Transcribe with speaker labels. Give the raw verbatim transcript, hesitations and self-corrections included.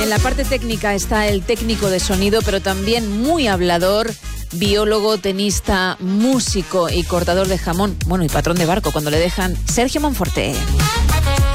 Speaker 1: En la parte técnica está el técnico de sonido, pero también muy hablador, biólogo, tenista, músico y cortador de jamón, bueno, y patrón de barco cuando le dejan, Sergio Monforte.